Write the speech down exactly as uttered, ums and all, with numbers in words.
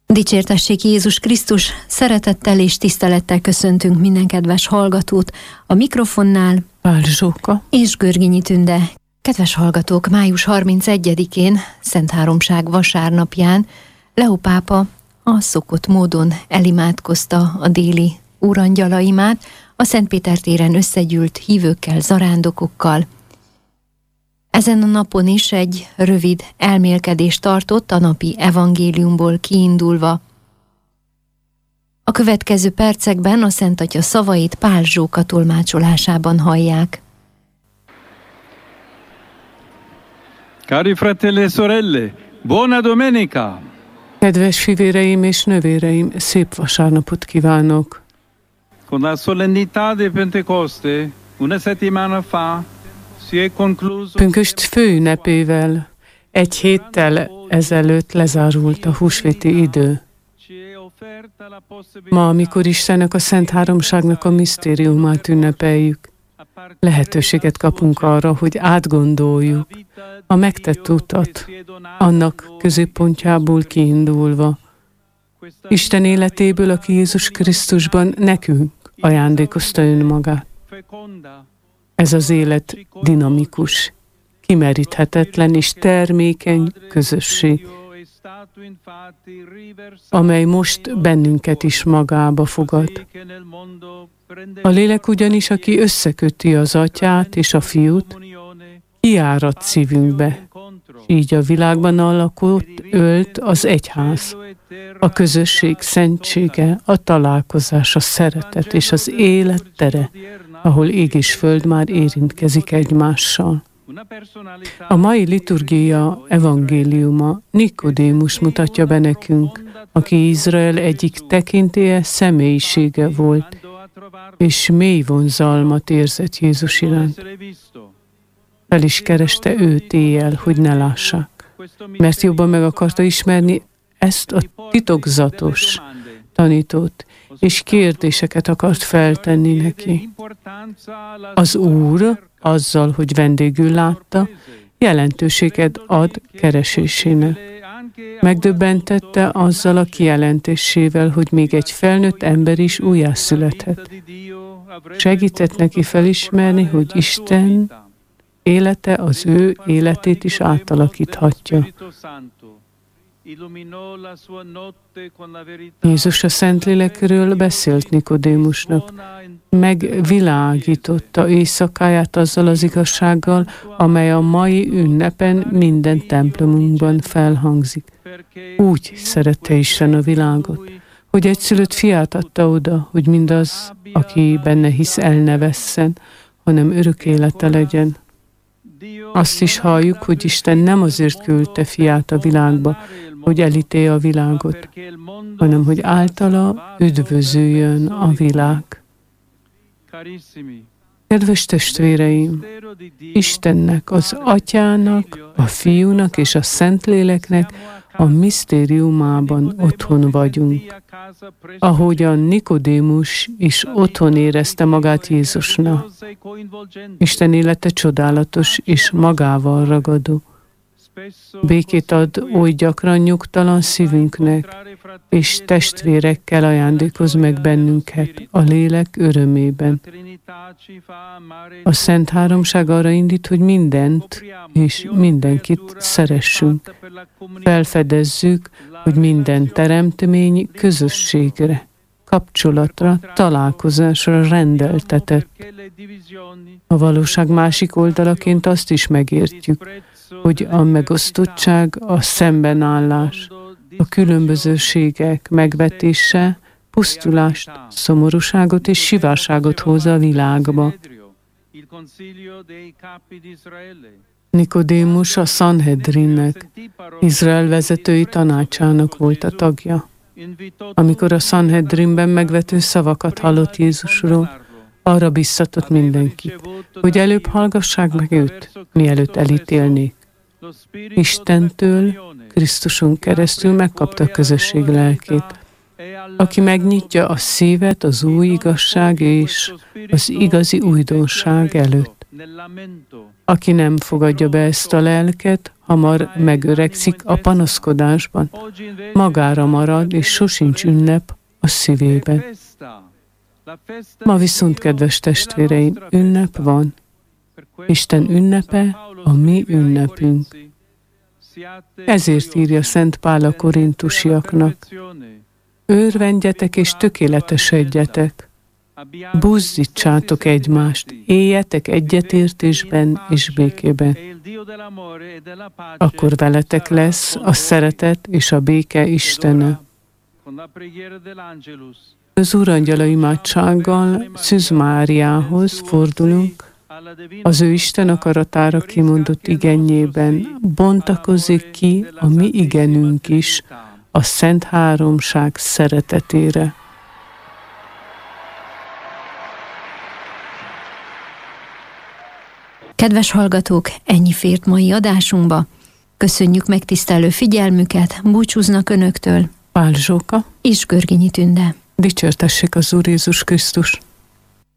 Dicsértessék Jézus Krisztus, szeretettel és tisztelettel köszöntünk minden kedves hallgatót. A mikrofonnál Pál Zsóka és Görgényi Tünde. Kedves hallgatók, május harmincegyedikén, Szent Háromság vasárnapján Leó pápa a szokott módon elimádkozta a déli úrangyalaimát, a Szent Péter téren összegyűlt hívőkkel, zarándokokkal. Ezen a napon is egy rövid elmélkedést tartott a napi evangéliumból kiindulva. A következő percekben a Szent Atya szavait Pál Zsóka tolmácsolásában hallják. Cari fratelli e sorelle, buona domenica! Kedves fivéreim és nővéreim, szép vasárnapot kívánok! Con la solennità di Pentecoste, una settimana fa, si è concluso... Pünkösd főünnepével egy héttel ezelőtt lezárult a húsvéti idő. Ma, amikor Istennek a Szent Háromságnak a misztériumát ünnepeljük, lehetőséget kapunk arra, hogy átgondoljuk a megtett utat, annak középpontjából kiindulva. Isten életéből, aki Jézus Krisztusban nekünk ajándékozta önmagát. Ez az élet dinamikus, kimeríthetetlen és termékeny közösség, amely most bennünket is magába fogad. A lélek ugyanis, aki összeköti az Atyát és a Fiút, kiárad szívünkbe, így a világban alakot ölt az egyház, a közösség szentsége, a találkozás, a szeretet és az élet tere, ahol ég és föld már érintkezik egymással. A mai liturgia evangéliuma Nikodémus mutatja be nekünk, aki Izrael egyik tekintélye személyisége volt, és mély vonzalmat érzett Jézus iránt. Fel is kereste őt éjjel, hogy ne lássák, mert jobban meg akarta ismerni ezt a titokzatos tanítót, és kérdéseket akart feltenni neki. Az Úr azzal, hogy vendégül látta, jelentőséget ad keresésének. Megdöbbentette azzal a kijelentésével, hogy még egy felnőtt ember is újjászülethet. Segített neki felismerni, hogy Isten élete az ő életét is átalakíthatja. Jézus a Szentlélekről beszélt Nikodémusnak, megvilágította éjszakáját azzal az igazsággal, amely a mai ünnepen minden templomunkban felhangzik. Úgy szerette Isten a világot, hogy egyszülött fiát adta oda, hogy mindaz, aki benne hisz, el ne vesszen, hanem örök élete legyen. Azt is halljuk, hogy Isten nem azért küldte fiát a világba, hogy elítélje a világot, hanem hogy általa üdvözüljön a világ. Kedves testvéreim, Istennek, az Atyának, a Fiúnak és a Szentléleknek a misztériumában otthon vagyunk, ahogyan Nikodémus is otthon érezte magát Jézusnak. Isten élete csodálatos és magával ragadó. Békét ad oly gyakran nyugtalan szívünknek, és testvérekkel ajándékoz meg bennünket a lélek örömében. A Szent Háromság arra indít, hogy mindent és mindenkit szeressünk. Felfedezzük, hogy minden teremtmény közösségre, kapcsolatra, találkozásra rendeltetett. A valóság másik oldalaként azt is megértjük, hogy a megosztottság, a szembenállás, a különbözőségek megvetése pusztulást, szomorúságot és sivárságot hoz a világba. Nikodémus a Sanhedrinnek, Izrael vezetői tanácsának volt a tagja. Amikor a Sanhedrinben megvető szavakat hallott Jézusról, arra biztatott mindenkit, hogy előbb hallgassák meg őt, mielőtt elítélnék. Istentől, Krisztuson keresztül megkapta a közösség lelkét, aki megnyitja a szívet az új igazság és az igazi újdonság előtt. Aki nem fogadja be ezt a lelket, hamar megöregszik a panaszkodásban, magára marad, és sosincs ünnep a szívében. Ma viszont, kedves testvéreim, ünnep van. Isten ünnepe a mi ünnepünk. Ezért írja Szent Pál a korintusiaknak: örvendjetek és tökéletesedjetek, buzdítsátok egymást, éljetek egyetértésben és békében. Akkor veletek lesz a szeretet és a béke Istene. Az Úrangyala imádsággal Szűz Máriához fordulunk, az ő Isten akaratára kimondott igenjében bontakozik ki a mi igenünk is a Szent Háromság szeretetére. Kedves hallgatók, ennyi fért mai adásunkba. Köszönjük megtisztelő figyelmüket, búcsúznak önöktől Pál Zsóka és Görgényi Tünde. Dicsértessék az Úr Jézus Krisztus!